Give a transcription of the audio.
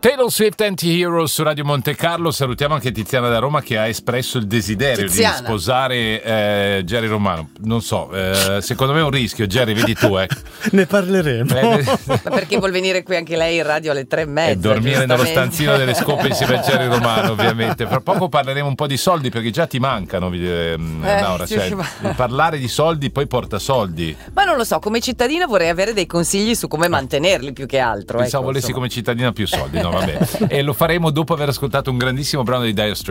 Taylor Swift, Anti-Hero su Radio Monte Carlo. Salutiamo anche Tiziana da Roma che ha espresso il desiderio di sposare Jerry Romano. Non so, secondo me è un rischio. Jerry, vedi tu, Ne parleremo. Ma perché vuol venire qui anche lei in radio alle 3:30 e dormire nello stanzino delle scope insieme a Jerry Romano, ovviamente. Fra poco parleremo un po' di soldi, perché già ti mancano, Laura. Sì, cioè, parlare di soldi poi porta soldi. Ma non lo so, come cittadina vorrei avere dei consigli su come mantenerli più che altro. Pensavo volessi come cittadina più soldi, no vabbè. E lo faremo dopo aver ascoltato un grandissimo brano di Dire Straits.